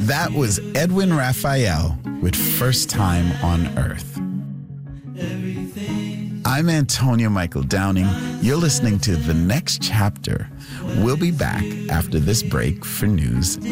That was Edwin Raphael with First Time on Earth. I'm Antonio Michael Downing. You're listening to The Next Chapter. We'll be back after this break for news